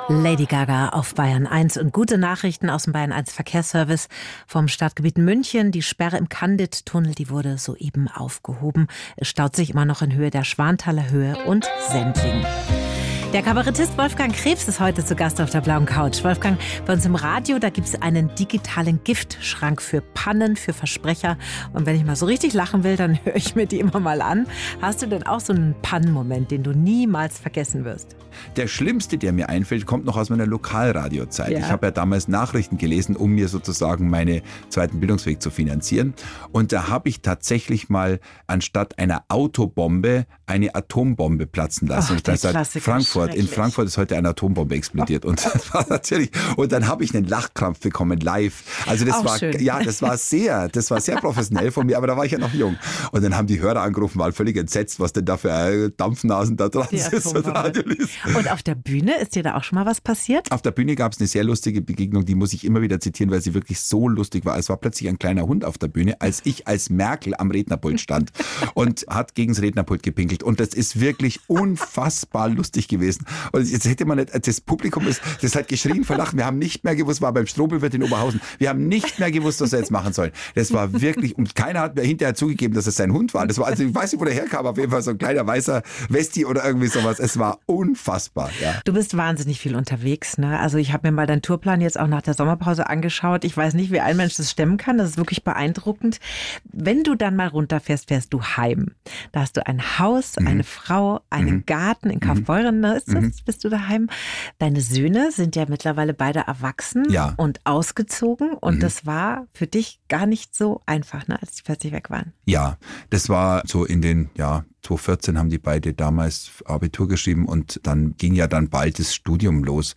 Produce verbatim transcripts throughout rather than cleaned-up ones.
Lady Gaga auf Bayern eins und gute Nachrichten aus dem Bayern eins Verkehrsservice vom Stadtgebiet München. Die Sperre im Candid-Tunnel, die wurde soeben aufgehoben. Es staut sich immer noch in Höhe der Schwanthaler Höhe und Sendling. Der Kabarettist Wolfgang Krebs ist heute zu Gast auf der blauen Couch. Wolfgang, bei uns im Radio, da gibt es einen digitalen Giftschrank für Pannen, für Versprecher. Und wenn ich mal so richtig lachen will, dann höre ich mir die immer mal an. Hast du denn auch so einen Pannenmoment, den du niemals vergessen wirst? Der schlimmste, der mir einfällt, kommt noch aus meiner Lokalradiozeit. Ja. Ich habe ja damals Nachrichten gelesen, um mir sozusagen meinen zweiten Bildungsweg zu finanzieren. Und da habe ich tatsächlich mal anstatt einer Autobombe eine Atombombe platzen lassen. Ach, und das hat Frankfurt. In Frankfurt ist heute eine Atombombe explodiert. Und das war natürlich. Und dann habe ich einen Lachkrampf bekommen live. Also das auch war schön. ja, das war sehr, das war sehr professionell von mir. Aber da war ich ja noch jung. Und dann haben die Hörer angerufen, waren völlig entsetzt, was denn da für Dampfnasen da dran sitzen und Radio liest. Und auf der Bühne, ist dir da auch schon mal was passiert? Auf der Bühne gab es eine sehr lustige Begegnung, die muss ich immer wieder zitieren, weil sie wirklich so lustig war. Es war plötzlich ein kleiner Hund auf der Bühne, als ich als Merkel am Rednerpult stand und hat gegen das Rednerpult gepinkelt. Und das ist wirklich unfassbar lustig gewesen. Und jetzt hätte man nicht, das Publikum ist, das hat geschrien vor Lachen. Wir haben nicht mehr gewusst, war beim Strobelwirt in Oberhausen. Wir haben nicht mehr gewusst, was wir jetzt machen sollen. Das war wirklich, und keiner hat mir hinterher zugegeben, dass es sein Hund war. Das war, also ich weiß nicht, wo der herkam, auf jeden Fall so ein kleiner weißer Westi oder irgendwie sowas. Es war unfassbar. Ja. Du bist wahnsinnig viel unterwegs, ne? Also ich habe mir mal deinen Tourplan jetzt auch nach der Sommerpause angeschaut. Ich weiß nicht, wie ein Mensch das stemmen kann. Das ist wirklich beeindruckend. Wenn du dann mal runterfährst, fährst du heim. Da hast du ein Haus, mhm. eine Frau, einen mhm. Garten in Kaufbeuren. Ne? Ist das? Mhm. Bist du daheim? Deine Söhne sind ja mittlerweile beide erwachsen ja. und ausgezogen. Und mhm. das war für dich gar nicht so einfach, ne? Als die plötzlich weg waren. Ja, das war so in den, ja, zweitausendvierzehn haben die beide damals Abitur geschrieben und dann ging ja dann bald das Studium los.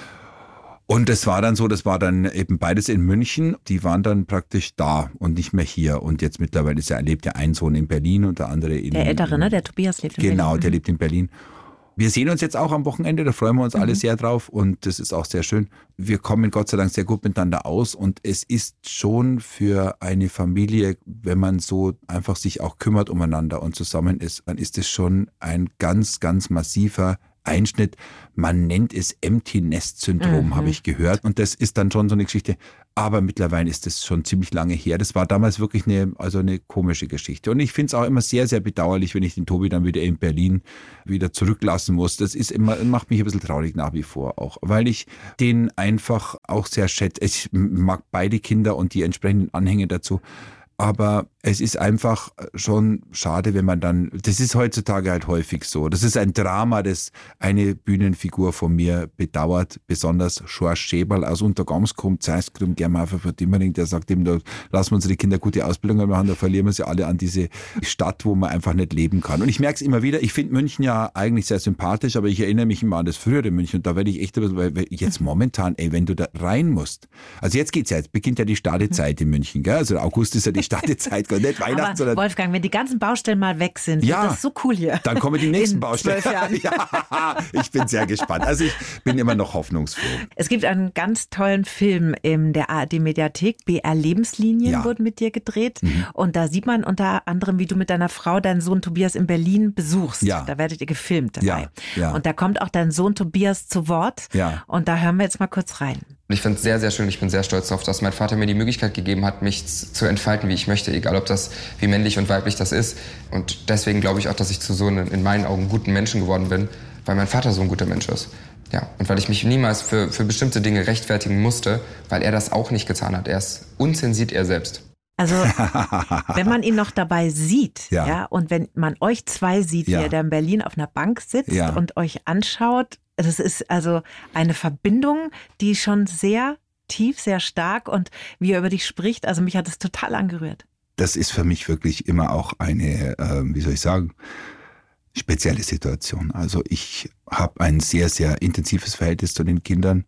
Und das war dann so, das war dann eben beides in München. Die waren dann praktisch da und nicht mehr hier. Und jetzt mittlerweile ist ja, lebt ja ein Sohn in Berlin und der andere in... Der Ältere, ne? Der Tobias lebt in genau, Berlin. Genau, der lebt in Berlin. Wir sehen uns jetzt auch am Wochenende, da freuen wir uns mhm. alle sehr drauf und das ist auch sehr schön. Wir kommen Gott sei Dank sehr gut miteinander aus und es ist schon für eine Familie, wenn man so einfach sich auch kümmert umeinander und zusammen ist, dann ist es schon ein ganz, ganz massiver Einschnitt. Man nennt es Empty Nest Syndrom, mhm. habe ich gehört. Und das ist dann schon so eine Geschichte. Aber mittlerweile ist das schon ziemlich lange her. Das war damals wirklich eine, also eine komische Geschichte. Und ich finde es auch immer sehr, sehr bedauerlich, wenn ich den Tobi dann wieder in Berlin wieder zurücklassen muss. Das ist immer, macht mich ein bisschen traurig nach wie vor auch, weil ich den einfach auch sehr schätze. Ich mag beide Kinder und die entsprechenden Anhänge dazu. Aber es ist einfach schon schade, wenn man dann, das ist heutzutage halt häufig so. Das ist ein Drama, das eine Bühnenfigur von mir bedauert, besonders George Schäberl aus Untergams kommt, Zeitskrum Germafer für Dimmering, der sagt ihm, da lassen wir unsere Kinder gute Ausbildung machen, da verlieren wir sie alle an diese Stadt, wo man einfach nicht leben kann. Und ich merke es immer wieder, ich finde München ja eigentlich sehr sympathisch, aber ich erinnere mich immer an das frühere München und da werde ich echt, weil jetzt momentan, ey, wenn du da rein musst, also jetzt geht's ja, jetzt beginnt ja die Stadezeit in München, gell? Also August ist ja die Stadezeit, nicht Weihnachten, aber sondern... Wolfgang, wenn die ganzen Baustellen mal weg sind, ja, wird das so cool hier. Dann kommen die nächsten in Baustellen. zwölf Jahren. Ja, ich bin sehr gespannt. Also ich bin immer noch hoffnungsfroh. Es gibt einen ganz tollen Film in der A R D-Mediathek, B R Lebenslinien ja. wurden mit dir gedreht. Mhm. Und da sieht man unter anderem, wie du mit deiner Frau deinen Sohn Tobias in Berlin besuchst. Ja. Da werdet ihr gefilmt dabei. Ja. Ja. Und da kommt auch dein Sohn Tobias zu Wort. Ja. Und da hören wir jetzt mal kurz rein. Und ich finde es sehr, sehr schön, ich bin sehr stolz darauf, dass mein Vater mir die Möglichkeit gegeben hat, mich zu entfalten, wie ich möchte, egal ob das, wie männlich und weiblich das ist. Und deswegen glaube ich auch, dass ich zu so einem, in meinen Augen, guten Menschen geworden bin, weil mein Vater so ein guter Mensch ist. Ja, und weil ich mich niemals für, für bestimmte Dinge rechtfertigen musste, weil er das auch nicht getan hat. Er ist unzensiert er selbst. Also, wenn man ihn noch dabei sieht, ja, ja und wenn man euch zwei sieht, ja. wie er da in Berlin auf einer Bank sitzt ja. und euch anschaut, das ist also eine Verbindung, die schon sehr tief, sehr stark und wie er über dich spricht, also mich hat es total angerührt. Das ist für mich wirklich immer auch eine, äh, wie soll ich sagen, spezielle Situation. Also ich habe ein sehr, sehr intensives Verhältnis zu den Kindern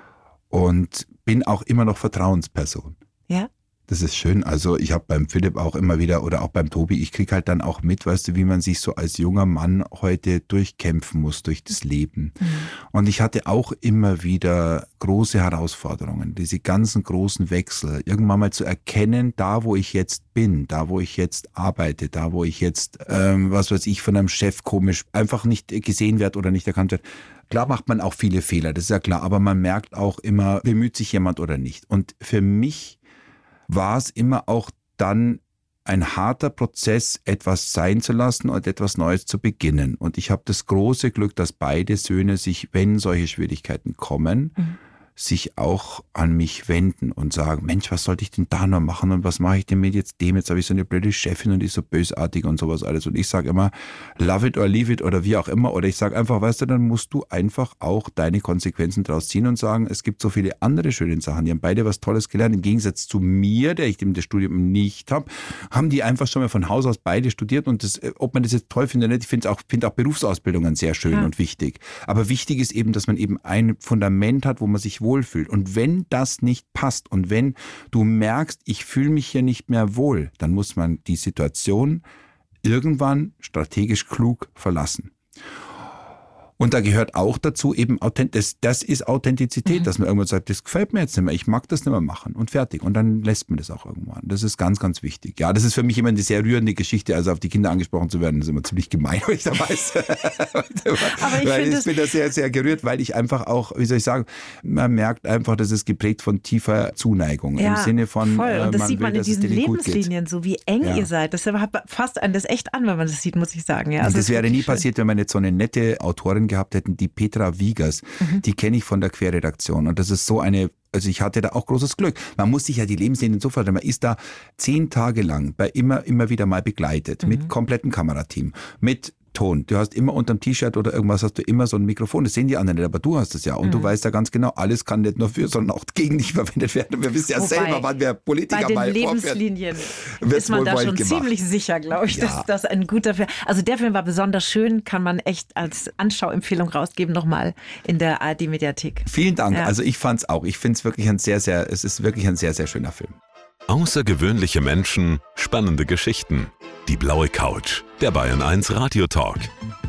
und bin auch immer noch Vertrauensperson. Ja? Das ist schön. Also ich habe beim Philipp auch immer wieder oder auch beim Tobi, ich kriege halt dann auch mit, weißt du, wie man sich so als junger Mann heute durchkämpfen muss durch das Leben. Mhm. Und ich hatte auch immer wieder große Herausforderungen, diese ganzen großen Wechsel, irgendwann mal zu erkennen, da wo ich jetzt bin, da wo ich jetzt arbeite, da wo ich jetzt, ähm, was weiß ich, von einem Chef komisch einfach nicht gesehen werde oder nicht erkannt werde, Klar macht man auch viele Fehler, das ist ja klar, aber man merkt auch immer, bemüht sich jemand oder nicht. Und für mich war es immer auch dann ein harter Prozess, etwas sein zu lassen und etwas Neues zu beginnen. Und ich habe das große Glück, dass beide Söhne sich, wenn solche Schwierigkeiten kommen, mhm. sich auch an mich wenden und sagen, Mensch, was sollte ich denn da noch machen und was mache ich denn mit jetzt dem? Jetzt habe ich so eine blöde Chefin und die ist so bösartig und sowas alles. Und ich sage immer, love it or leave it oder wie auch immer. Oder ich sage einfach, weißt du, dann musst du einfach auch deine Konsequenzen draus ziehen und sagen, es gibt so viele andere schöne Sachen. Die haben beide was Tolles gelernt. Im Gegensatz zu mir, der ich das Studium nicht habe, haben die einfach schon mal von Haus aus beide studiert. Und das, ob man das jetzt toll findet oder nicht, ich finde auch, find auch Berufsausbildungen sehr schön ja. und wichtig. Aber wichtig ist eben, dass man eben ein Fundament hat, wo man sich wohlfühlt. Und wenn das nicht passt und wenn du merkst, ich fühle mich hier nicht mehr wohl, dann muss man die Situation irgendwann strategisch klug verlassen. Und da gehört auch dazu eben Authent- das, das ist Authentizität, mhm. dass man irgendwann sagt, das gefällt mir jetzt nicht mehr, ich mag das nicht mehr machen und fertig. Und dann lässt man das auch irgendwann. Das ist ganz, ganz wichtig. Ja, das ist für mich immer eine sehr rührende Geschichte, also auf die Kinder angesprochen zu werden, das ist immer ziemlich gemein, wenn ich da weiß. Aber ich, weil ich bin da sehr, sehr gerührt, weil ich einfach auch, wie soll ich sagen, man merkt einfach, das ist geprägt von tiefer Zuneigung. Ja, im Sinne von, voll. Und das man sieht man will, in diesen Lebenslinien, so wie eng ja. ihr seid. Das fasst einen das echt an, wenn man das sieht, muss ich sagen. Ja, also das wäre nie schön. passiert, wenn man jetzt so eine nette Autorin gehabt hätten, die Petra Wiegers, mhm. die kenne ich von der Querredaktion und das ist so eine, also ich hatte da auch großes Glück. Man muss sich ja die Lebenslinien so vorstellen, man ist da zehn Tage lang bei immer, immer wieder mal begleitet, mhm. mit komplettem Kamerateam, mit Ton. Du hast immer unterm T-Shirt oder irgendwas hast du immer so ein Mikrofon. Das sehen die anderen nicht, aber du hast es ja. Und mhm. du weißt ja ganz genau, alles kann nicht nur für, sondern auch gegen dich verwendet werden. Und wir wissen ja Wobei, selber, wann wir Politiker bei den mal Lebenslinien ist man da schon gemacht. Ziemlich sicher, glaube ich, ja. dass das ein guter Film. Also der Film war besonders schön, kann man echt als Anschauempfehlung rausgeben, nochmal in der A R D-Mediathek. Vielen Dank. Ja. Also ich fand es auch. Ich finde es wirklich ein sehr, sehr, es ist wirklich ein sehr, sehr schöner Film. Außergewöhnliche Menschen, spannende Geschichten. Die blaue Couch, der Bayern eins Radiotalk.